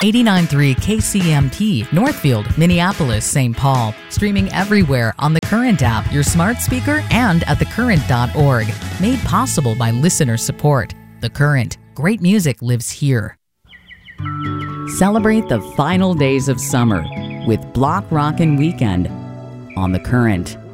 89.3 KCMT, Northfield, Minneapolis, St. Paul. Streaming everywhere on the Current app, your smart speaker, and at thecurrent.org. Made possible by listener support. The Current. Great music lives here. Celebrate the final days of summer with Block Rockin' Weekend on The Current.